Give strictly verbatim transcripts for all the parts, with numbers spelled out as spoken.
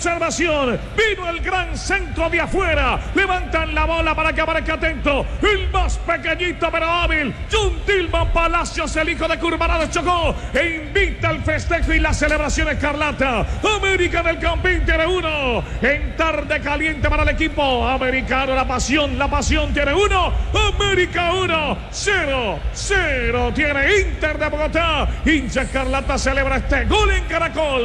observación. Vino el gran centro de afuera. Levantan la bola para que aparezca atento. El más pequeñito pero hábil. John Tillman Palacios, el hijo de Curvarado Chocó. E invita al festejo y la celebración escarlata. América del Campín tiene uno. En tarde caliente para el equipo americano. La pasión, la pasión tiene uno. América uno. Cero, cero tiene Inter de Bogotá. Hincha escarlata celebra este gol en Caracol.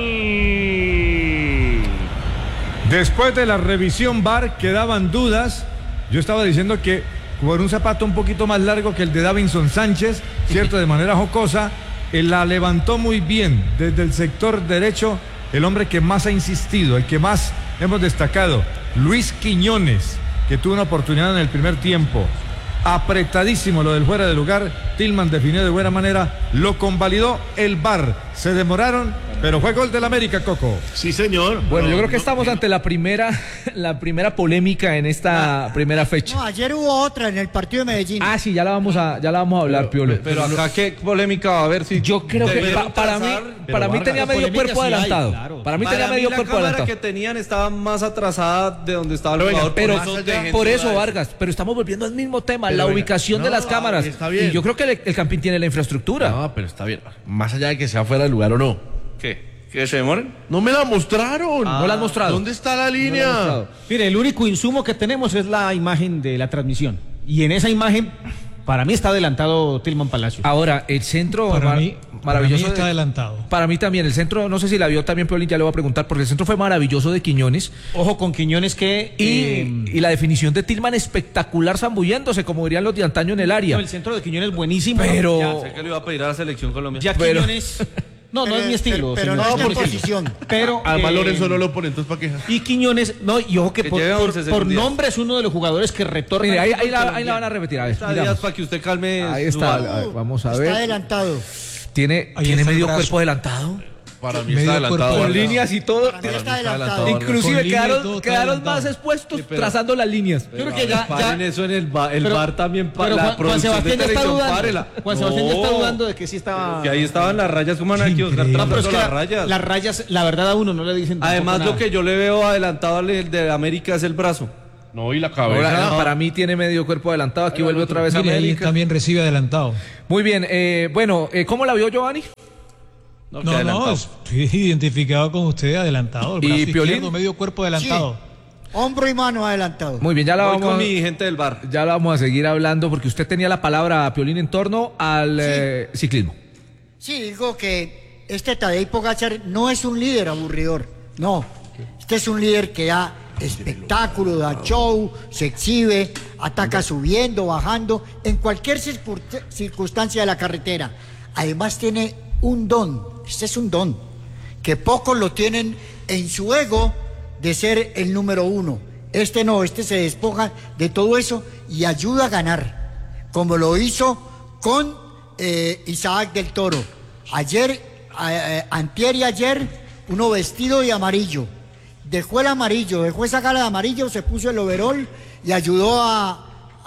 Después de la revisión V A R quedaban dudas. Yo estaba diciendo que con un zapato un poquito más largo que el de Davinson Sánchez, cierto, de manera jocosa, él la levantó muy bien desde el sector derecho. El hombre que más ha insistido, el que más hemos destacado, Luis Quiñones, que tuvo una oportunidad en el primer tiempo. Apretadísimo lo del fuera de lugar. Tillman definió de buena manera, lo convalidó el V A R. Se demoraron, pero fue gol del América, Coco. Sí, señor. Bueno, no, yo creo que no, estamos no. ante la primera, la primera polémica en esta no, primera fecha. No, ayer hubo otra en el partido de Medellín. Ah, sí, ya la vamos a, ya la vamos a hablar, pero, Piolo. Pero acá qué polémica va a haber si yo creo que pa, para mí, para mí tenía medio cuerpo adelantado. Claro. Para mí para tenía mí medio la cuerpo cámara adelantado. que tenían estaba más atrasada de donde estaba el jugador. Pero por eso, por, por eso Vargas, pero estamos volviendo al mismo tema, pero la venga, ubicación no, de las cámaras. Está bien. Y yo creo que el, el Campín tiene la infraestructura. No, pero está bien. Más allá de que sea fuera del lugar o no. ¿Qué? ¿Que se demoren? No me la mostraron. Ah, no la han mostrado. ¿Dónde está la línea? No Mire, el único insumo que tenemos es la imagen de la transmisión. Y en esa imagen, para mí está adelantado Tillman Palacios. Ahora, el centro para mí, maravilloso. Para mí está de, adelantado. Para mí también, el centro, no sé si la vio también Piolín, ya le voy a preguntar, porque el centro fue maravilloso de Quiñones. Ojo con Quiñones que... Y, eh, y la definición de Tillman espectacular, zambulléndose, como dirían los de antaño en el área. No, el centro de Quiñones buenísimo. Pero... Ya, sé que le iba a pedir a la selección Colombia. Ya pero, Quiñones... No, no pero, es mi estilo. Pero, pero no es mi posición. Pero... Además, eh, Lorenzo no lo pone, entonces ¿para qué? Y Quiñones, no, y ojo que, Que por, lleve por, once por días. nombre es uno de los jugadores que retorna. Mire, ahí, ahí, la, ahí la van a repetir, a ver. Está días para que usted calme. Ahí su está, alma. a ver, vamos a Está ver. adelantado. Tiene, Ahí tiene está el medio brazo. cuerpo adelantado. Para mí Medio está cuerpo adelantado. de Con Vargas. líneas y todo. Para mí está adelantado. Inclusive Con líneas y quedaron, todo está quedaron adelantado. más expuestos Sí, pero- trazando las líneas. Yo creo que ya, Paren ya eso en el bar, el pero- bar también para pero la Juan, Juan producción Sebastián de ya está televisión, dudando. párela. Juan Sebastián ya está No, dudando de que sí estaba. que ahí estaban las rayas, como van aquí Oscar Increíble. No, pero es trazando que las la- rayas. las rayas, la verdad a uno no le dicen. tampoco Además nada. lo que yo le veo adelantado al de América es el brazo. No, y la Ahora, cabeza. no, para mí tiene medio cuerpo adelantado. Aquí vuelve otra vez Mire, ahí América. también recibe adelantado. Muy bien, eh, bueno, eh, ¿cómo la vio Giovanni? No, que No, no, adelantado. estoy identificado con usted, adelantado. El ¿Y brazo Piolín? izquierdo, medio cuerpo adelantado. Hombro y mano adelantado. Muy bien, ya la Voy vamos con a- mi gente del bar. ya la vamos a seguir hablando porque usted tenía la palabra, Piolín, en torno al Sí. eh, ciclismo. Sí, digo que este Tadej Pogačar no es un líder aburridor. No, este es un líder que da espectáculo, da show, se exhibe, ataca subiendo, bajando, en cualquier circun- circunstancia de la carretera. Además tiene un don, este es un don, que pocos lo tienen en su ego de ser el número uno. Este no, este se despoja de todo eso y ayuda a ganar, como lo hizo con eh, Isaac del Toro. Ayer, eh, antier y ayer, uno vestido de amarillo. Dejó el amarillo, dejó esa gala de amarillo, se puso el overol y ayudó a,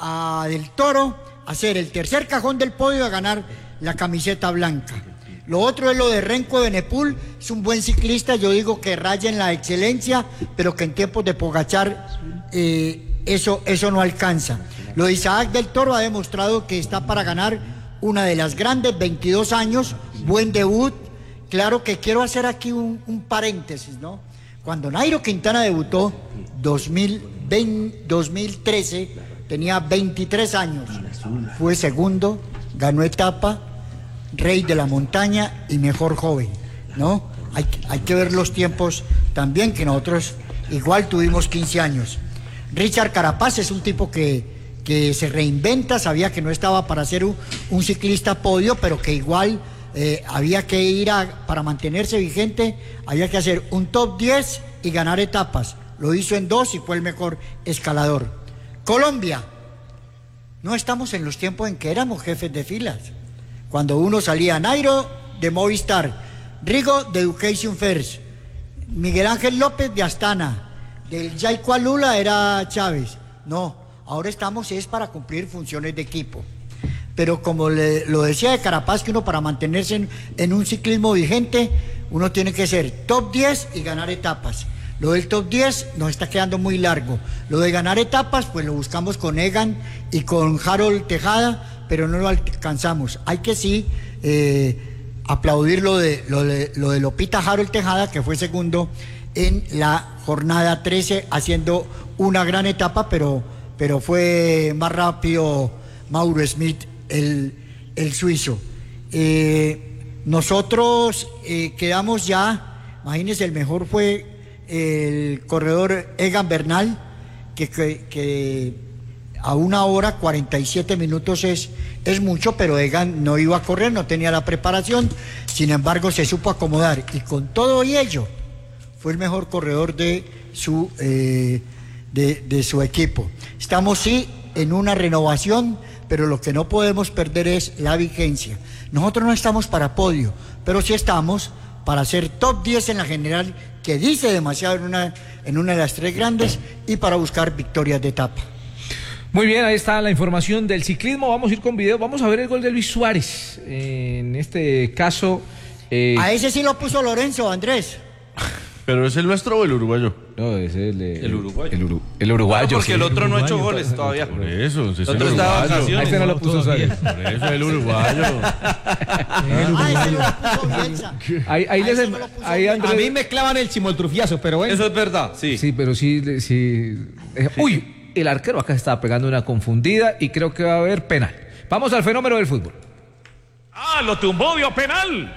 a Del Toro a hacer el tercer cajón del podio, a ganar la camiseta blanca. Lo otro es lo de Renko de Nepal, es un buen ciclista, yo digo que raya en la excelencia, pero que en tiempos de Pogačar eh, eso, eso no alcanza. Lo de Isaac del Toro ha demostrado que está para ganar una de las grandes, veintidós años, buen debut. Claro que quiero hacer aquí un, un paréntesis, ¿no? Cuando Nairo Quintana debutó, dos mil veinte, dos mil trece, tenía veintitrés años, fue segundo, ganó etapa, rey de la montaña y mejor joven, ¿no? Hay, hay que ver los tiempos también, que nosotros igual tuvimos quince años. Richard Carapaz es un tipo que, que se reinventa, sabía que no estaba para ser un, un ciclista podio, pero que igual eh, había que ir a, para mantenerse vigente, había que hacer un top diez y ganar etapas. Lo hizo en dos y fue el mejor escalador. Colombia, no estamos en los tiempos en que éramos jefes de filas. Cuando uno salía, Nairo de Movistar, Rigo de Education First, Miguel Ángel López de Astana, del Jaico Lula era Chávez. No, ahora estamos es para cumplir funciones de equipo. Pero como le, lo decía de Carapaz, que uno para mantenerse en, en un ciclismo vigente, uno tiene que ser top diez y ganar etapas. Lo del top diez nos está quedando muy largo. Lo de ganar etapas, pues lo buscamos con Egan y con Harold Tejada, pero no lo alcanzamos. Hay que sí eh, aplaudir lo de, lo, de, lo de Lopita Harold Tejada, que fue segundo en la jornada trece, haciendo una gran etapa, pero, pero fue más rápido Mauro Smith, el, el suizo. Eh, nosotros eh, quedamos ya, imagínense, el mejor fue el corredor Egan Bernal, que, que, que a una hora cuarenta y siete minutos es, es mucho, pero Egan no iba a correr, no tenía la preparación, sin embargo se supo acomodar, y con todo y ello fue el mejor corredor de su, eh, de, de su equipo. Estamos sí en una renovación, pero lo que no podemos perder es la vigencia. Nosotros no estamos para podio, pero sí estamos para ser top diez en la general, que dice demasiado en una, en una de las tres grandes, y para buscar victorias de etapa. Muy bien, ahí está la información del ciclismo. Vamos a ir con video, vamos a ver el gol de Luis Suárez. En este caso... Eh... A ese sí lo puso Lorenzo, Andrés. ¿Pero es el nuestro o el uruguayo? No, es el, el, El uruguayo. El, uru, el uruguayo. No, porque sí. el otro no ha hecho Uruguayo, goles todavía. Por eso, es El el otro estaba de uruguayo. vacaciones. Ahí se no lo puso Suárez. Por eso el uruguayo. Ah, ese no lo puso Bielsa. Ahí, ahí, Ah, les, ese no lo puso ahí Bielsa. Andrés... A mí me clavan el chimoltrufiazo, pero bueno. Eso es verdad, sí. Sí, pero sí, sí. eh, Uy, el arquero acá estaba pegando una confundida y creo que va a haber penal. Vamos al fenómeno del fútbol. Ah, lo tumbó, dio penal.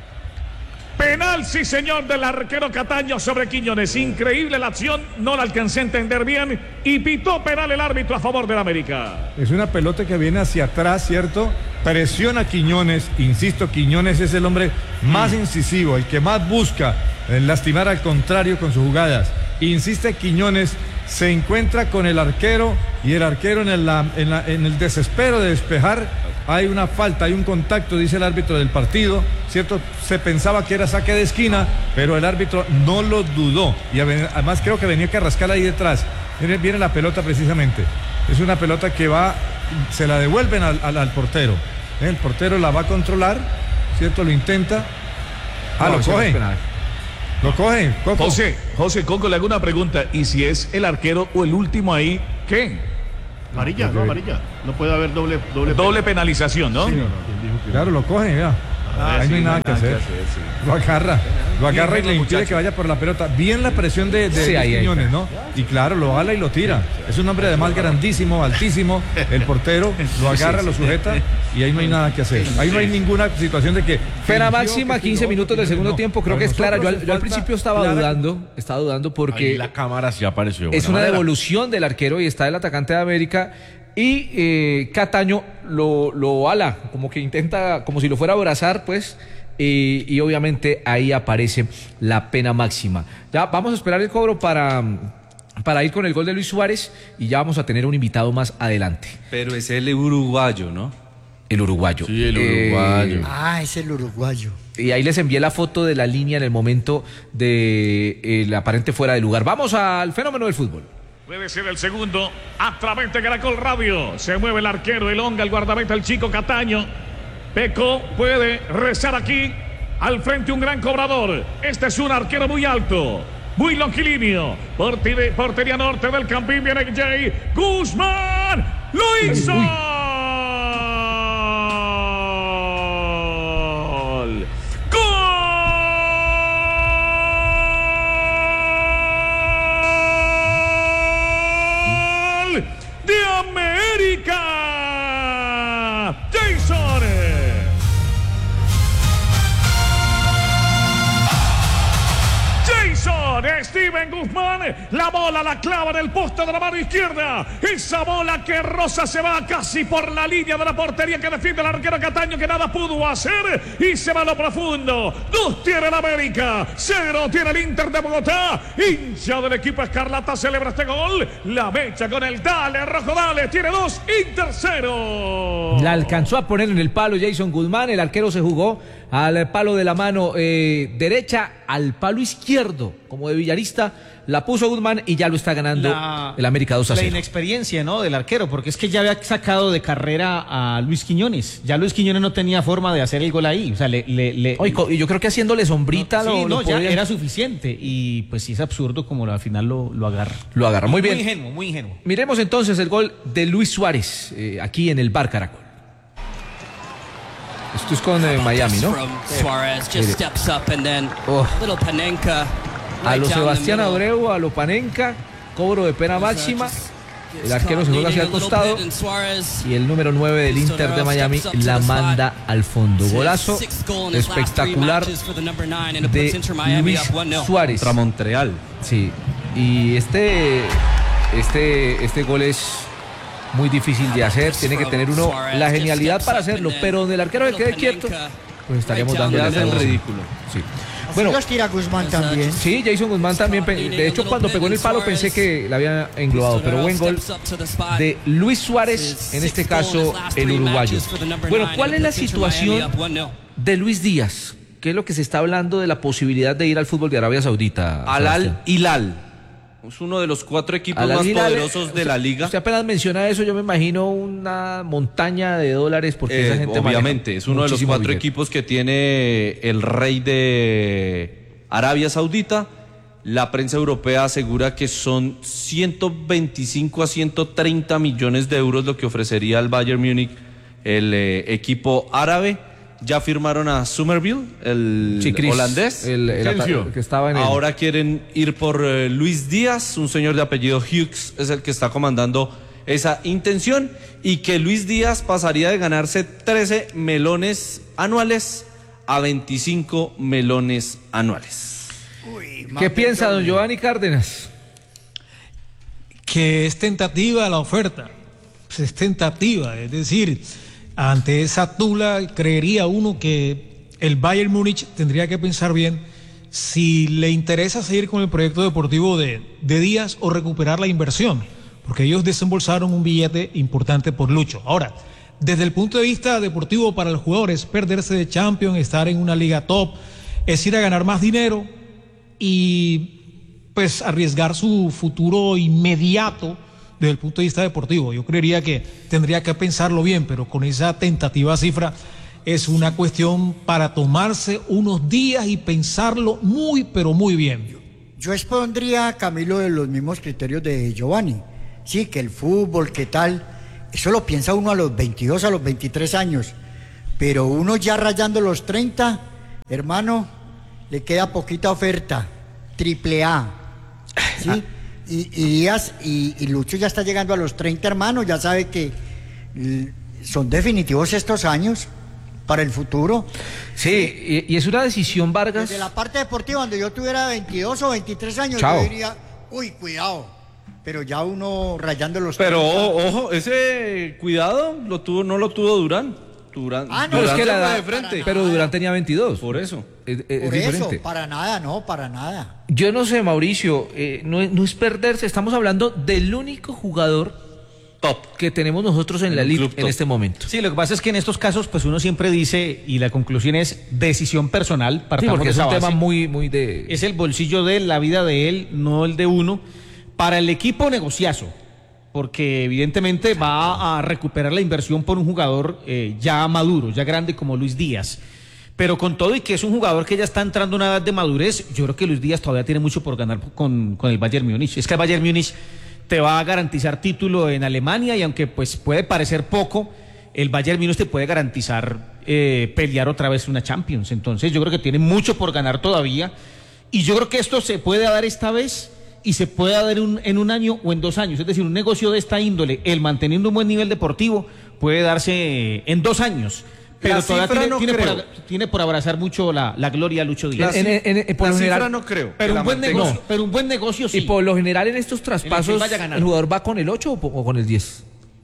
Penal, sí señor, del arquero Cataño sobre Quiñones. Increíble la acción, no la alcancé a entender bien. Y pitó penal el árbitro a favor del América. Es una pelota que viene hacia atrás, ¿cierto? Presiona a Quiñones. Insisto, Quiñones es el hombre más incisivo, el que más busca eh, lastimar al contrario con sus jugadas. Insiste Quiñones, se encuentra con el arquero y el arquero en el, la- en la- en el desespero de despejar. Hay una falta, hay un contacto, dice el árbitro del partido, ¿cierto? Se pensaba que era saque de esquina, pero el árbitro no lo dudó. Y además creo que venía Carrascal ahí detrás. Viene, viene la pelota precisamente. Es una pelota que va, se la devuelven al, al, al portero. El portero la va a controlar, ¿cierto? Lo intenta. Ah, No, lo ese no coge. es penal. Lo coge. Coco. José, José Coco, le hago una pregunta. ¿Y si es el arquero o el último ahí, qué? Amarilla, no, amarilla. No puede haber doble doble. Doble penalización, ¿no? Claro, lo coge, vea. Ah, Ahí no hay sí, nada que hacer. Lo agarra, lo agarra y le impide que vaya por la pelota. Bien la presión de, de, Sí, de ahí, ahí. Quiñones, ¿no? Y claro, lo ala y lo tira. Es un hombre además grandísimo, altísimo. El portero lo agarra, lo sujeta y ahí no hay nada que hacer. Ahí no hay ninguna situación de que... Pena fingió máxima, que quince tiró, minutos del que segundo no. tiempo, creo Para que es clara. Yo, al- nosotros yo al es principio falta estaba clara. dudando, estaba dudando Ahí porque la cámara sí apareció. es buena una manera. devolución del arquero y está el atacante de América y eh, Cataño lo, lo ala, como que intenta, como si lo fuera a abrazar, pues, y, y obviamente ahí aparece la pena máxima. Ya vamos a esperar el cobro para, para ir con el gol de Luis Suárez y ya vamos a tener un invitado más adelante. Pero es el uruguayo, ¿no? El uruguayo. Sí, el uruguayo. Ah, es el uruguayo. Y ahí les envié la foto de la línea en el momento de el aparente fuera de lugar. Vamos al fenómeno del fútbol. Puede ser el segundo a través de Caracol Radio. Se mueve el arquero, el Onga, el guardameta, el chico Cataño. Peco puede rezar aquí. Al frente un gran cobrador. Este es un arquero muy alto, muy longilíneo. Portire- portería norte del Campín viene Jay Guzmán. ¡Lo hizo! ¡Gol! ¡Gol de América! Jason. Jason Steven Guzmán, la bola la clava en el poste de la mano izquierda. Esa bola que rosa se va casi por la línea de la portería que defiende el arquero Cataño, que nada pudo hacer y se va a lo profundo. Dos tiene el América, cero tiene el Inter de Bogotá. Hincha del equipo escarlata celebra este gol. La mecha con el dale, rojo dale, tiene dos, Inter cero. La alcanzó a poner en el palo Jason Guzmán, el arquero se jugó al palo de la mano eh, derecha, al palo izquierdo, como de Villarista, la puso Guzmán y ya lo está ganando La- el América dos a La cero. inexperiencia, ¿no?, del arquero, porque es que ya había sacado de carrera a Luis Quiñones. Ya Luis Quiñones no tenía forma de hacer el gol ahí. O sea, le... le, le- Oye, co- y yo creo que haciéndole sombrita sí, lo, no, lo ya podía- era suficiente. Y pues sí es absurdo como al final lo, lo agarra. lo agarra. Muy bien. Muy ingenuo, muy ingenuo. Miremos entonces el gol de Luis Suárez, eh, aquí en el Bar Caracol. Esto es con eh, Miami, ¿no? From Suarez just Mire. steps up and then Oh. little Panenka. A right lo down the Sebastián middle. Abreu, a lo Panenka, cobro de pena máxima. El arquero se juega hacia el costado y el número nueve del Inter de Miami la manda al fondo. Golazo espectacular de Luis Suárez. Contra Montreal. Sí, y este, este, este gol es muy difícil de hacer. Tiene que tener uno la genialidad para hacerlo, pero donde el arquero se quede quieto, pues estaríamos dándole Ya es el todo. ridículo. Sí. Bueno, Bueno, los tira Guzmán también. sí, Jason Guzmán también. pe- De hecho, cuando pegó en el palo pensé que la había englobado, pero buen gol de Luis Suárez, en este caso el uruguayo. Bueno, ¿cuál es la situación de Luis Díaz? ¿Qué es lo que se está hablando de la posibilidad de ir al fútbol de Arabia Saudita? Al Sebastián? Al Hilal. Es uno de los cuatro equipos Al más Hilal, poderosos de usted- la liga. Usted apenas menciona eso, yo me imagino una montaña de dólares porque Eh, esa gente obviamente, maneja es uno de los muchísimo cuatro billete. equipos que tiene el rey de Arabia Saudita. La prensa europea asegura que son ciento veinticinco a ciento treinta millones de euros lo que ofrecería al Bayern Múnich el eh, equipo árabe. Ya firmaron a Somerville, el Sí, Chris, holandés. el, el ata- Sergio. el que estaba en el... Ahora quieren ir por eh, Luis Díaz, un señor de apellido Hughes, es el que está comandando esa intención, y que Luis Díaz pasaría de ganarse trece melones anuales a veinticinco melones anuales. ¿Qué piensa don Giovanni Cárdenas? Que es tentativa la oferta. Pues es tentativa, es decir, ante esa tula creería uno que el Bayern Múnich tendría que pensar bien si le interesa seguir con el proyecto deportivo de, de Díaz o recuperar la inversión, porque ellos desembolsaron un billete importante por Lucho. Ahora, desde el punto de vista deportivo para el jugador es perderse de Champions, estar en una liga top, es ir a ganar más dinero y pues arriesgar su futuro inmediato desde el punto de vista deportivo. Yo creería que tendría que pensarlo bien, pero con esa tentativa cifra es una cuestión para tomarse unos días y pensarlo muy, pero muy bien. Yo expondría, Camilo, de los mismos criterios de Giovanni. Sí, que el fútbol, qué tal, eso lo piensa uno a los veintidós, a los veintitrés años. Pero uno ya rayando los treinta, hermano, le queda poquita oferta, triple A. ¿Sí? Y, y Díaz y, y Lucho ya está llegando a los treinta, hermano, ya sabe que l- son definitivos estos años para el futuro. Sí, y, y es una decisión, Vargas. Desde la parte deportiva, donde yo tuviera veintidós o veintitrés años, Chao. yo diría, uy, cuidado. Pero ya uno rayando los Pero treinta. o- ojo, ese cuidado lo tuvo, no lo tuvo Durán. Durán, Ah, no, Pero es Durán que se la fue edad, de frente. pero Durán tenía veintidós. Por eso. Es, es- es Por eso, diferente. para nada, no, para nada. Yo no sé, Mauricio, eh, no, es- no es perderse. Estamos hablando del único jugador Top. que tenemos nosotros en, En la un liga club en top. este momento. Sí, lo que pasa es que en estos casos, pues uno siempre dice, y la conclusión es decisión personal, Sí, partamos porque de es esa un tema base. muy, muy de. Es el bolsillo de él, la vida de él, no el de uno. Para el equipo, negociazo, porque evidentemente va a recuperar la inversión por un jugador eh, ya maduro, ya grande como Luis Díaz. Pero con todo y que es un jugador que ya está entrando en una edad de madurez, yo creo que Luis Díaz todavía tiene mucho por ganar con, con el Bayern Múnich. Es que el Bayern Múnich te va a garantizar título en Alemania y aunque pues puede parecer poco, el Bayern Múnich te puede garantizar eh, pelear otra vez una Champions. Entonces yo creo que tiene mucho por ganar todavía y yo creo que esto se puede dar esta vez y se puede dar en un, en un año o en dos años. Es decir, un negocio de esta índole, el manteniendo un buen nivel deportivo, puede darse en dos años. Pero La todavía cifra tiene, no tiene, por, creo. abra- tiene por abrazar mucho la, la gloria a Lucho Díaz. En- en- en- en- por La lo cifra general- no creo. que pero, la un buen mantenga. negocio, pero un buen negocio sí. Y por lo general en estos traspasos, vaya a ganar. ¿el jugador va con el ocho o, po- o con el diez?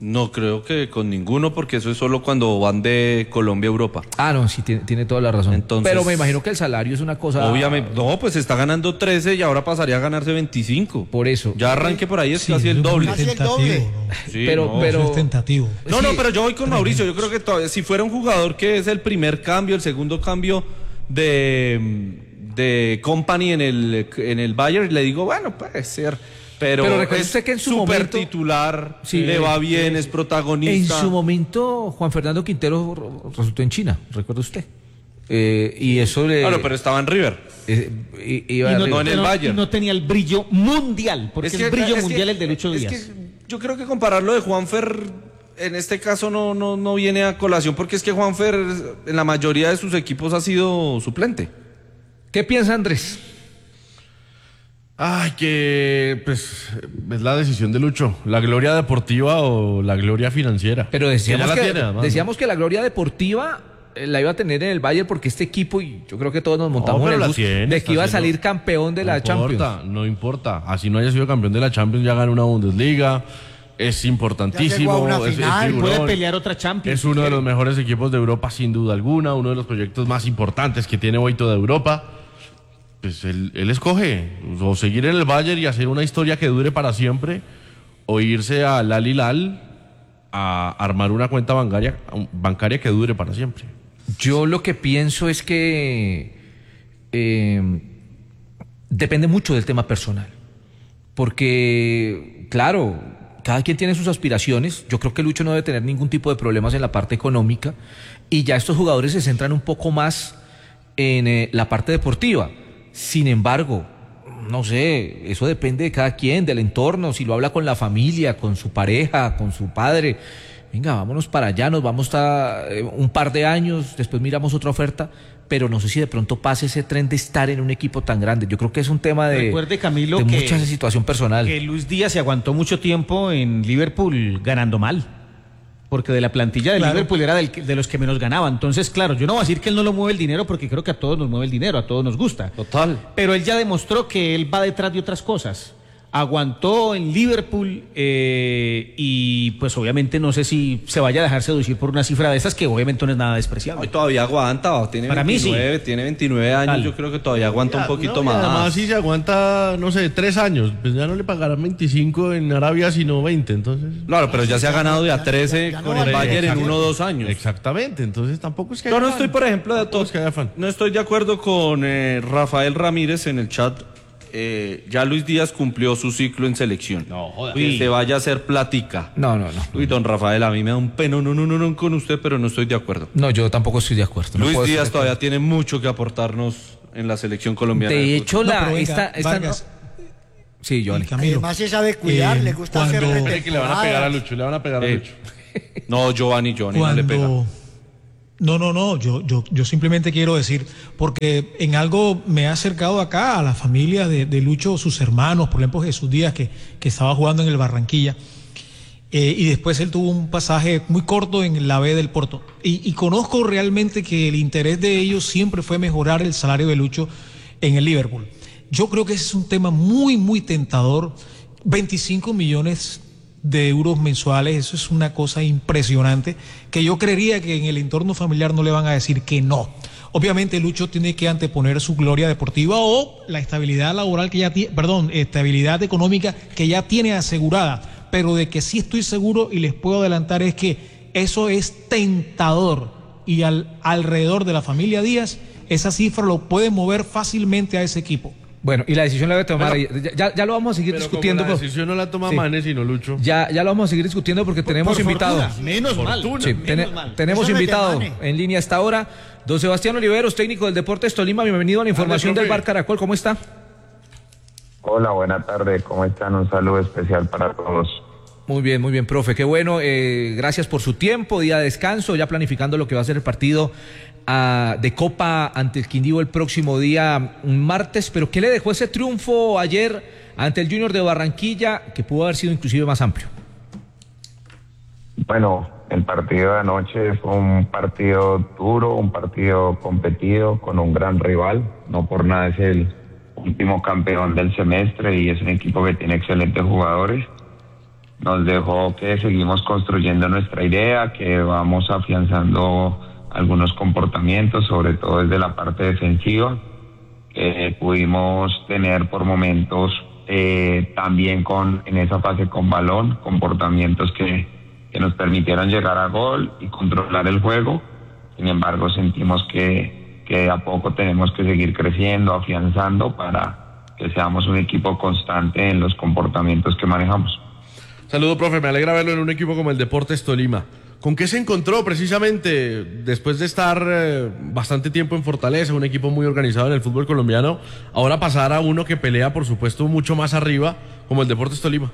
No creo que con ninguno, porque eso es solo cuando van de Colombia a Europa. Ah, no, sí, tiene, tiene toda la razón. Entonces, pero me imagino que el salario es una cosa... Obviamente, no, pues está ganando trece y ahora pasaría a ganarse veinticinco. Por eso. Ya arranque por ahí, es Sí, casi el es muy doble. Casi el tentativo, doble. ¿no? Sí, pero, no. pero... Eso es tentativo. No, no, Sí. pero yo voy con Mauricio. Yo creo que todavía, si fuera un jugador que es el primer cambio, el segundo cambio de, de Company en el, en el Bayern, le digo, bueno, puede ser. Pero, Pero recuerde es usted que en su súper momento- titular, Sí. le va bien, es En protagonista. su momento, Juan Fernando Quintero r- resultó en China, ¿recuerda usted? Eh, y eso le... Claro, pero estaba en River. eh, i- iba Y no, arriba. en el no- Bayern. y no tenía el brillo mundial, porque es, que- brillo es que- mundial el de Lucho es Díaz. que yo creo que compararlo de Juanfer en este caso no, no, no viene a colación, porque es que Juanfer en la mayoría de sus equipos ha sido suplente. ¿Qué piensa Andrés? Ay, que pues es la decisión de Lucho, la gloria deportiva o la gloria financiera. Pero decíamos, ya que, la tiene, además, ¿no? decíamos que la gloria deportiva eh, la iba a tener en el Bayern porque este equipo, y yo creo que todos nos montamos pero en el la bus, tiene, de está que iba a haciendo- salir campeón de la no Champions. importa, no importa. Así no haya sido campeón de la Champions, ya ganó una Bundesliga. Es importantísimo. Ya llegó a una es- es final, figurón. Puede pelear otra Champions. Es uno de los mejores equipos de Europa, sin duda alguna. Uno de los proyectos más importantes que tiene hoy toda Europa. Pues él, él escoge o seguir en el Bayern y hacer una historia que dure para siempre, o irse al Al Hilal a armar una cuenta bancaria, bancaria que dure para siempre. Yo lo que pienso es que eh, depende mucho del tema personal. Porque, claro, cada quien tiene sus aspiraciones. Yo creo que Lucho no debe tener ningún tipo de problemas en la parte económica. Y ya estos jugadores se centran un poco más en eh, la parte deportiva. Sin embargo, no sé, eso depende de cada quien, del entorno, si lo habla con la familia, con su pareja, con su padre. Venga, vámonos para allá, nos vamos a eh, un par de años, después miramos otra oferta, pero no sé si de pronto pase ese tren de estar en un equipo tan grande. Yo creo que es un tema de, Recuerde, Camilo, de que- mucha situación personal. Que Luis Díaz se aguantó mucho tiempo en Liverpool ganando mal. Porque de la plantilla de Claro. Liverpool era del que- de los que menos ganaba. Entonces, claro, yo no voy a decir que él no lo mueve el dinero, porque creo que a todos nos mueve el dinero, a todos nos gusta. Total. Pero él ya demostró que él va detrás de otras cosas. Aguantó en Liverpool eh, y pues obviamente no sé si se vaya a dejar seducir por una cifra de esas, que obviamente no es nada Hoy despreciable. todavía aguanta, tiene Para mí sí. veintinueve, tiene veintinueve años, Dale. yo creo que todavía aguanta un poquito No, y más. Además, si se aguanta, no sé, tres años, pues ya no le pagarán veinticinco en Arabia, sino veinte, entonces. Claro, pero ya se ha ganado de a trece ya no con el vale. Bayern en Exacto. uno o dos años. Exactamente, entonces tampoco es que Yo no haya estoy, afán. por ejemplo, de Tampoco es que haya todo, afán. no estoy de acuerdo con eh, Rafael Ramírez en el chat. Eh, ya Luis Díaz cumplió su ciclo en selección. No, joda. Que se vaya a hacer plática. No, no, no. Uy, don Rafael, a mí me da un peno, no, no, no, no con usted, pero no estoy de acuerdo. No, yo tampoco estoy de acuerdo. No Luis puedo estar Díaz de todavía acuerdo. tiene mucho que aportarnos en la selección colombiana. De de hecho, fútbol. No, la, pero venga, esta, esta Vargas, Sí, Johnny. y Camilo, Además se sabe cuidar, eh, le gusta hacer cuando- Mire que le van a pegar a pretemporadas. Lucho, le van a pegar a Eh, Lucho. No, Giovanni, Giovanni no le pega. cuando no, no, no, yo, yo, yo simplemente quiero decir, porque en algo me he acercado acá a la familia de, de Lucho, sus hermanos, por ejemplo Jesús Díaz, que, que estaba jugando en el Barranquilla, eh, y después él tuvo un pasaje muy corto en la B del Porto, y, y conozco realmente que el interés de ellos siempre fue mejorar el salario de Lucho en el Liverpool. Yo creo que ese es un tema muy, muy tentador, veinticinco millones de euros mensuales, eso es una cosa impresionante, que yo creería que en el entorno familiar no le van a decir que no. Obviamente Lucho tiene que anteponer su gloria deportiva o la estabilidad laboral que ya tiene, perdón, estabilidad económica que ya tiene asegurada, pero de que sí estoy seguro y les puedo adelantar es que eso es tentador y al, alrededor de la familia Díaz, esa cifra lo puede mover fácilmente a ese equipo. Bueno, y la decisión la debe tomar. Pero- ya, ya, ya lo vamos a seguir Pero discutiendo. como la por- decisión no la toma Sí. Manes, sino Lucho. Ya, ya lo vamos a seguir discutiendo porque tenemos Por invitado. fortuna, menos mal. Sí, menos tene- mal. tenemos Eso no es de invitado Mane. en línea hasta ahora. Don Sebastián Oliveros, técnico del Deportes Tolima. Bienvenido a la información profe. del Bar Caracol. ¿Cómo está? Hola, buena tarde, ¿cómo están? Un saludo especial para todos. Muy bien, muy bien, profe. Qué bueno. Eh, gracias por su tiempo, día de descanso, ya planificando lo que va a ser el partido ah, de Copa ante el Quindío el próximo día un martes. Pero ¿qué le dejó ese triunfo ayer ante el Junior de Barranquilla, que pudo haber sido inclusive más amplio? Bueno, el partido de anoche fue un partido duro, un partido competido con un gran rival. No por nada es el último campeón del semestre y es un equipo que tiene excelentes jugadores. nos dejó que seguimos construyendo nuestra idea, que vamos afianzando algunos comportamientos, sobre todo desde la parte defensiva, que pudimos tener por momentos eh, también con en esa fase con balón, comportamientos que, que nos permitieron llegar a gol y controlar el juego. Sin embargo, sentimos que, que a poco tenemos que seguir creciendo, afianzando para que seamos un equipo constante en los comportamientos que manejamos. Saludo, profe, me alegra verlo en un equipo como el Deportes Tolima. ¿Con qué se encontró precisamente después de estar eh, bastante tiempo en Fortaleza, un equipo muy organizado en el fútbol colombiano, ahora pasar a uno que pelea, por supuesto, mucho más arriba, como el Deportes Tolima?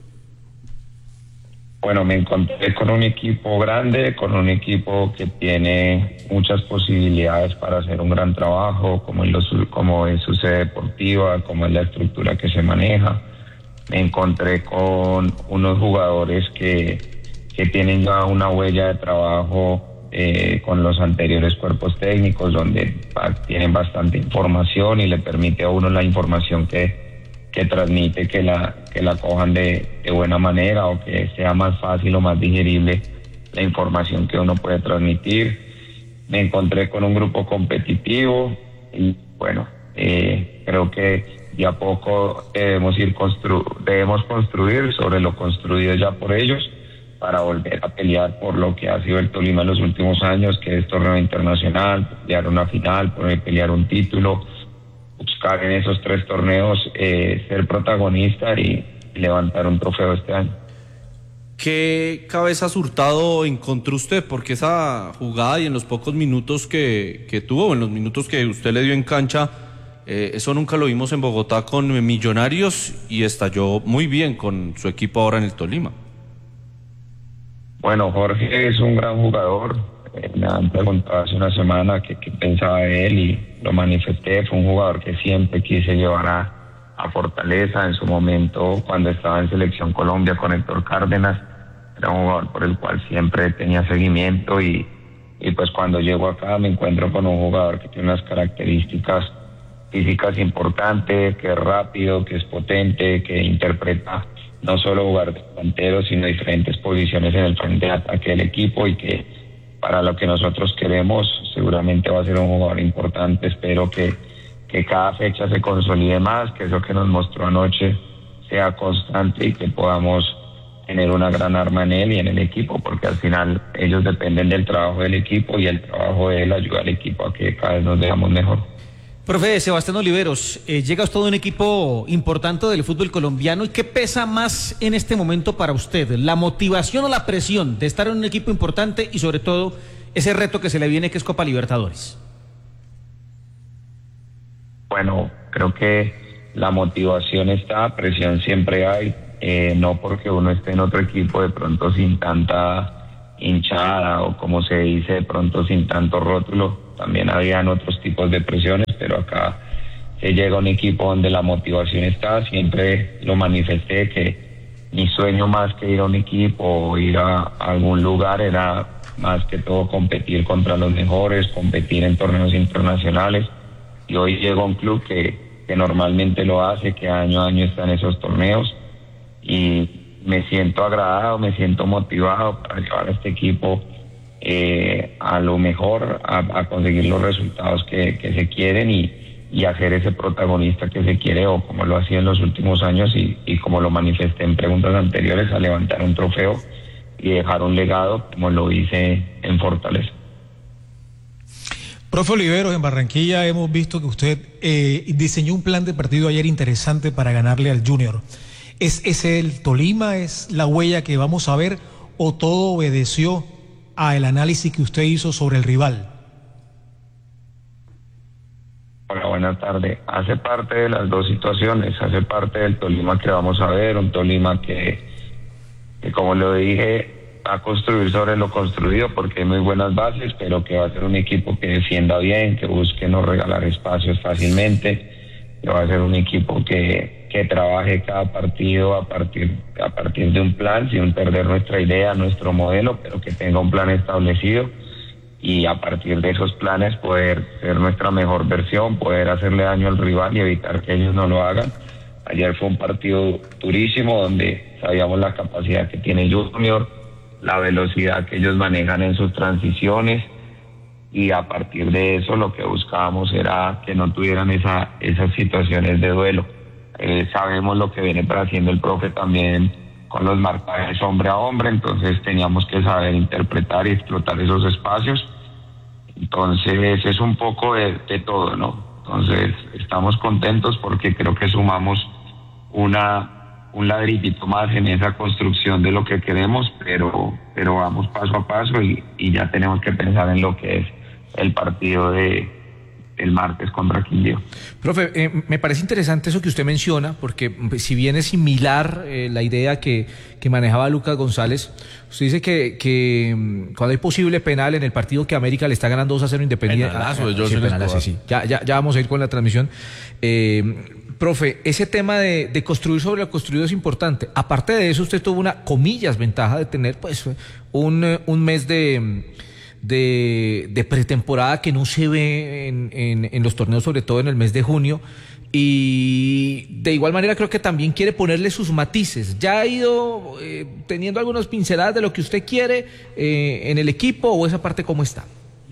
Bueno, me encontré con un equipo grande, con un equipo que tiene muchas posibilidades para hacer un gran trabajo, como en, los, como en su sede deportiva, como en la estructura que se maneja. Me encontré con unos jugadores que, que tienen ya una huella de trabajo eh, con los anteriores cuerpos técnicos, donde pa, tienen bastante información y le permite a uno la información que, que transmite, que la, que la cojan de, de buena manera o que sea más fácil o más digerible la información que uno puede transmitir. Me encontré con un grupo competitivo y bueno, eh, creo que y a poco debemos ir constru debemos construir sobre lo construido ya por ellos para volver a pelear por lo que ha sido el Tolima en los últimos años, que es torneo internacional, pelear una final, pelear un título, buscar en esos tres torneos eh, ser protagonista y levantar un trofeo este año. ¿Qué cabezas Hurtado encontró usted? Porque esa jugada y en los pocos minutos que, que tuvo, en los minutos que usted le dio en cancha, Eh, eso nunca lo vimos en Bogotá con Millonarios y estalló muy bien con su equipo ahora en el Tolima. Bueno, Jorge es un gran jugador. Eh, me han preguntado hace una semana qué pensaba de él y lo manifesté. Fue un jugador que siempre quise llevar a, a Fortaleza. En su momento, cuando estaba en Selección Colombia con Héctor Cárdenas, era un jugador por el cual siempre tenía seguimiento y, y pues cuando llego acá me encuentro con un jugador que tiene unas características físicas importantes, que es rápido, que es potente, que interpreta no solo jugar de delantero, sino diferentes posiciones en el frente de ataque del equipo y que para lo que nosotros queremos seguramente va a ser un jugador importante. Espero que, que cada fecha se consolide más, que eso que nos mostró anoche sea constante y que podamos tener una gran arma en él y en el equipo, porque al final ellos dependen del trabajo del equipo y el trabajo de él ayuda al equipo a que cada vez nos veamos mejor. Profe Sebastián Oliveros, eh, llega usted a un equipo importante del fútbol colombiano. ¿Y qué pesa más en este momento para usted? ¿La motivación o la presión de estar en un equipo importante y sobre todo ese reto que se le viene que es Copa Libertadores? Bueno, creo que la motivación está, presión siempre hay, eh, no porque uno esté en otro equipo de pronto sin tanta hinchada o como se dice de pronto sin tanto rótulo. También habían otros tipos de presiones, pero acá se llega a un equipo donde la motivación está. Siempre lo manifesté que mi sueño más que ir a un equipo o ir a algún lugar era más que todo competir contra los mejores, competir en torneos internacionales. Y hoy llego a un club que, que normalmente lo hace, que año a año está en esos torneos y me siento agradado, me siento motivado para llevar a este equipo Eh, a lo mejor, a, a conseguir los resultados que, que se quieren y, y hacer ese protagonista que se quiere o como lo hacía en los últimos años y, y como lo manifesté en preguntas anteriores, a levantar un trofeo y dejar un legado como lo hice en Fortaleza. Profe Oliveros, en Barranquilla hemos visto que usted eh, diseñó un plan de partido ayer interesante para ganarle al Junior. ¿Es ese el Tolima? ¿Es la huella que vamos a ver o todo obedeció al análisis que usted hizo sobre el rival? Hola, buenas tardes. Hace parte de las dos situaciones, hace parte del Tolima que vamos a ver, un Tolima que, que como lo dije, va a construir sobre lo construido porque hay muy buenas bases, pero que va a ser un equipo que defienda bien, que busque no regalar espacios fácilmente, que va a ser un equipo que, que trabaje cada partido a partir, a partir de un plan, sin perder nuestra idea, nuestro modelo, pero que tenga un plan establecido y a partir de esos planes poder ser nuestra mejor versión, poder hacerle daño al rival y evitar que ellos no lo hagan. Ayer fue un partido durísimo donde sabíamos la capacidad que tiene Junior, la velocidad que ellos manejan en sus transiciones, y a partir de eso lo que buscábamos era que no tuvieran esa, esas situaciones de duelo. Eh, sabemos lo que viene haciendo el profe también con los marcajes hombre a hombre, entonces teníamos que saber interpretar y explotar esos espacios. Entonces es un poco de, de todo, ¿no? Entonces estamos contentos porque creo que sumamos una, un ladrillito más en esa construcción de lo que queremos, pero, pero vamos paso a paso y, y ya tenemos que pensar en lo que es el partido de el martes contra Quindío. Profe, eh, me parece interesante eso que usted menciona, porque si bien es similar eh, la idea que, que manejaba Lucas González, usted dice que, que cuando hay posible penal en el partido que América le está ganando dos a cero Independiente. Penalazo de ah, José sí, penalazo, Escobar. sí. Ya, ya, ya vamos a ir con la transmisión. Eh, profe, ese tema de, de construir sobre lo construido es importante. Aparte de eso, usted tuvo una, comillas, ventaja de tener pues un, un mes de... De, de pretemporada que no se ve en, en, en los torneos, sobre todo en el mes de junio, y de igual manera creo que también quiere ponerle sus matices. ¿Ya ha ido eh, teniendo algunas pinceladas de lo que usted quiere eh, en el equipo, o esa parte cómo está?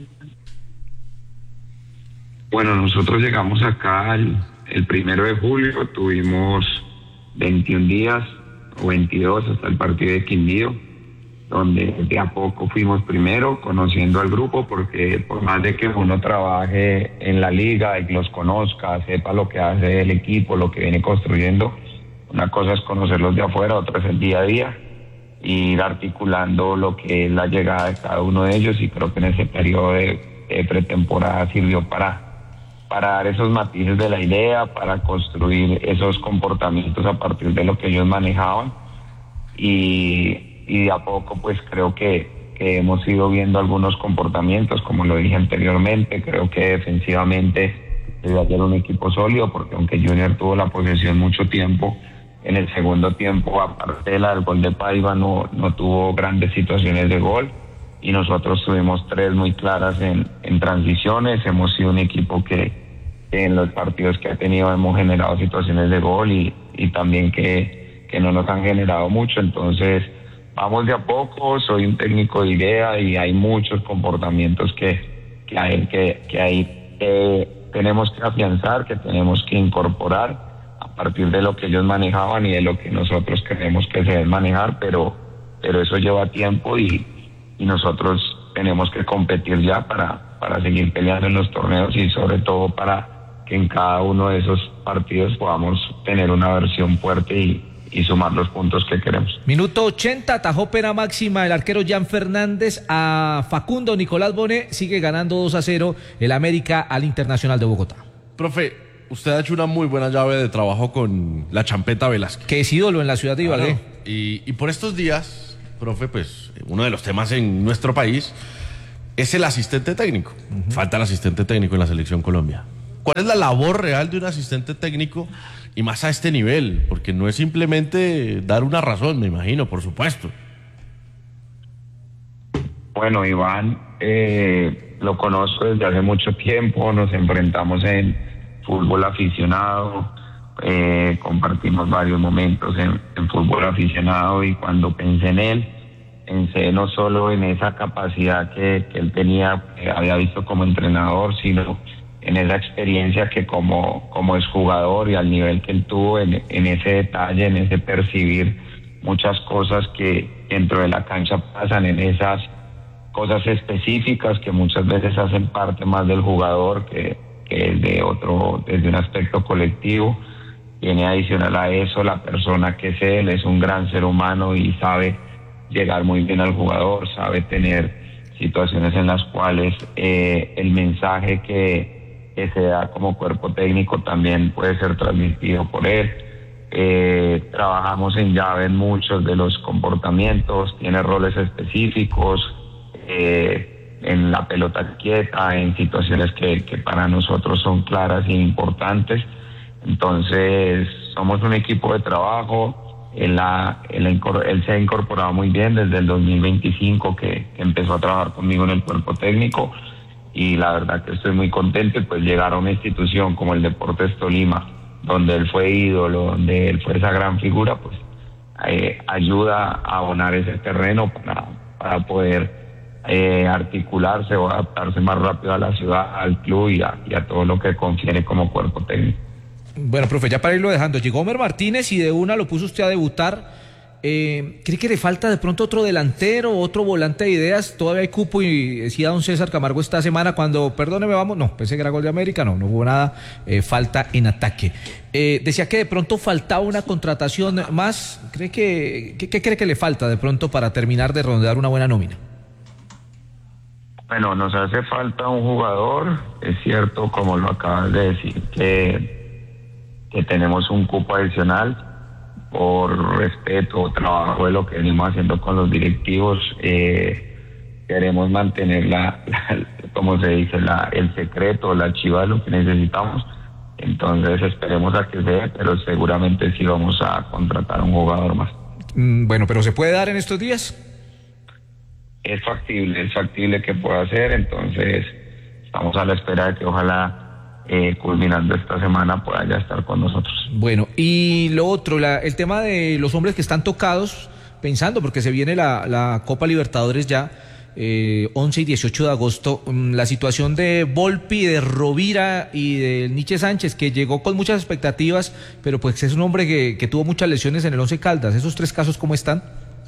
Bueno, nosotros llegamos acá el, el primero de julio, tuvimos veintiún días o veintidós hasta el partido de Quindío, donde de a poco fuimos primero conociendo al grupo, porque por más de que uno trabaje en la liga y los conozca, sepa lo que hace el equipo, lo que viene construyendo, una cosa es conocerlos de afuera, otra es el día a día, y ir articulando lo que es la llegada de cada uno de ellos, y creo que en ese periodo de, de pretemporada sirvió para, para dar esos matices de la idea, para construir esos comportamientos a partir de lo que ellos manejaban, y y de a poco pues creo que, que hemos ido viendo algunos comportamientos, como lo dije anteriormente. Creo que defensivamente debe haber un equipo sólido, porque aunque Junior tuvo la posesión mucho tiempo, en el segundo tiempo, aparte de la del gol de Paiva, no, no tuvo grandes situaciones de gol, y nosotros tuvimos tres muy claras en, en transiciones. Hemos sido un equipo que, que en los partidos que ha tenido hemos generado situaciones de gol, y, y también que, que no nos han generado mucho. Entonces vamos de a poco, soy un técnico de idea y hay muchos comportamientos que, que, hay, que, que hay, eh, tenemos que afianzar, que tenemos que incorporar a partir de lo que ellos manejaban y de lo que nosotros queremos que se deben manejar, pero, pero eso lleva tiempo, y, y nosotros tenemos que competir ya para, para seguir peleando en los torneos, y sobre todo para que en cada uno de esos partidos podamos tener una versión fuerte y y sumar los puntos que queremos. Minuto ochenta, atajó pena máxima el arquero Jan Fernández a Facundo Nicolás Bonet. Sigue ganando dos a cero el América al Internacional de Bogotá. Profe, usted ha hecho una muy buena llave de trabajo con la Champeta Velázquez, que es ídolo en la ciudad de Ibagué. Claro. Y, y por estos días, profe, pues uno de los temas en nuestro país es el asistente técnico. Uh-huh. Falta el asistente técnico en la Selección Colombia. ¿Cuál es la labor real de un asistente técnico, y más a este nivel? Porque no es simplemente dar una razón, me imagino, por supuesto. Bueno, Iván, eh, lo conozco desde hace mucho tiempo, nos enfrentamos en fútbol aficionado, eh, compartimos varios momentos en, en fútbol aficionado, y cuando pensé en él, pensé no solo en esa capacidad que, que él tenía, que había visto como entrenador, sino en esa experiencia que como, como es jugador, y al nivel que él tuvo en, en ese detalle, en ese percibir muchas cosas que dentro de la cancha pasan, en esas cosas específicas que muchas veces hacen parte más del jugador que, que de otro, desde un aspecto colectivo. Viene adicional a eso la persona que es él, es un gran ser humano y sabe llegar muy bien al jugador, sabe tener situaciones en las cuales eh, el mensaje que que se da como cuerpo técnico también puede ser transmitido por él. Eh, trabajamos en llave en muchos de los comportamientos, tiene roles específicos, eh, en la pelota quieta, en situaciones que, que para nosotros son claras e importantes. Entonces, somos un equipo de trabajo. Él, la, él, él se ha incorporado muy bien desde el dos mil veinticinco que, que empezó a trabajar conmigo en el cuerpo técnico. Y la verdad que estoy muy contento, pues llegar a una institución como el Deportes Tolima, donde él fue ídolo, donde él fue esa gran figura, pues eh, ayuda a abonar ese terreno para, para poder eh, articularse o adaptarse más rápido a la ciudad, al club y a, y a todo lo que confiere como cuerpo técnico. Bueno, profe, ya para irlo dejando, llegó Homer Martínez y de una lo puso usted a debutar. Eh, ¿Cree que le falta de pronto otro delantero, otro volante de ideas? Todavía hay cupo y decía don César Camargo esta semana cuando, perdóneme, vamos, no, pensé que era gol de América, no, no hubo nada, eh, falta en ataque. Eh, decía que de pronto faltaba una contratación más. ¿Cree que, qué, qué cree que le falta de pronto para terminar de redondear una buena nómina? Bueno, nos hace falta un jugador, es cierto, como lo acabas de decir, que, que tenemos un cupo adicional. Por respeto o trabajo de lo que venimos haciendo con los directivos, eh, queremos mantener la, la, como se dice, la, el secreto, la chiva de lo que necesitamos. Entonces esperemos a que sea, pero seguramente sí vamos a contratar a un jugador más. Mm, bueno, pero ¿se puede dar en estos días? Es factible, es factible que pueda ser, entonces estamos a la espera de que ojalá Eh, culminando esta semana pueda ya estar con nosotros. Bueno, y lo otro, la, el tema de los hombres que están tocados, pensando, porque se viene la, la Copa Libertadores ya, eh, once y dieciocho de agosto, la situación de Volpi, de Rovira y de Nietzsche Sánchez, que llegó con muchas expectativas, pero pues es un hombre que, que tuvo muchas lesiones en el Once Caldas. ¿Esos tres casos cómo están?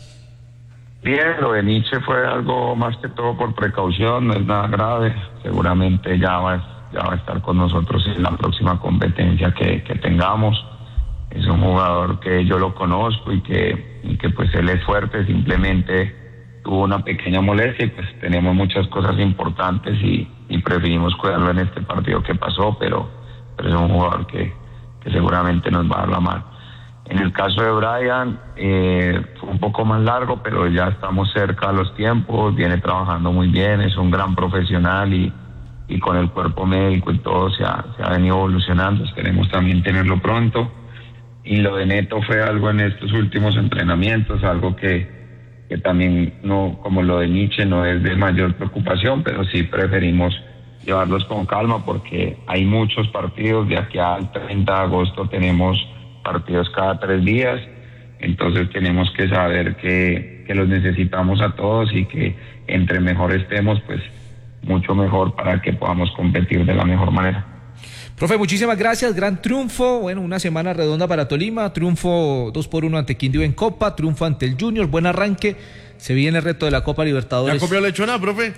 Bien, lo de Nietzsche fue algo más que todo por precaución, no es nada grave, seguramente ya va a ya va a estar con nosotros en la próxima competencia que, que tengamos. Es un jugador que yo lo conozco y que, y que pues él es fuerte, simplemente tuvo una pequeña molestia y pues tenemos muchas cosas importantes y, y preferimos cuidarlo en este partido que pasó, pero, pero es un jugador que, que seguramente nos va a dar la mano. En el caso de Brian, eh, fue un poco más largo, pero ya estamos cerca a los tiempos, viene trabajando muy bien, es un gran profesional y y con el cuerpo médico y todo se ha, se ha venido evolucionando, esperemos también tenerlo pronto. Y lo de Neto fue algo en estos últimos entrenamientos, algo que, que también, no como lo de Nietzsche, no es de mayor preocupación, pero sí preferimos llevarlos con calma porque hay muchos partidos, de aquí al treinta de agosto tenemos partidos cada tres días, entonces tenemos que saber que, que los necesitamos a todos y que entre mejor estemos, pues mucho mejor para que podamos competir de la mejor manera. Profe, muchísimas gracias, gran triunfo, bueno, una semana redonda para Tolima, triunfo dos por uno ante Quindío en Copa, triunfo ante el Junior, buen arranque, se viene el reto de la Copa Libertadores. ¿Ya comió lechona, profe?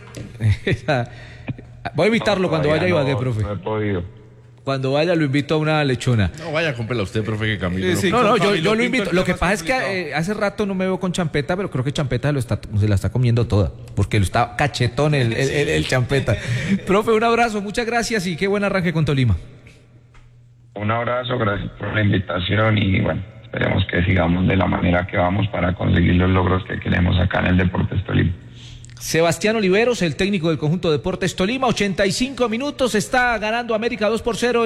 Voy a invitarlo no, cuando vaya a Ibagué, no, profe. No he podido. Cuando vaya lo invito a una lechona. No, vaya, cómprela usted, profe, que Camilo. Sí, sí, no, no, yo, yo lo invito. Lo que pasa es que eh, hace rato no me veo con Champeta, pero creo que Champeta lo está, se la está comiendo toda, porque lo está cachetón el, el, el, el Champeta. Profe, un abrazo, muchas gracias y qué buen arranque con Tolima. Un abrazo, gracias por la invitación y bueno, esperemos que sigamos de la manera que vamos para conseguir los logros que queremos acá en el Deportes Tolima. Sebastián Oliveros, el técnico del conjunto Deportes Tolima, ochenta y cinco minutos, está ganando América dos por cero.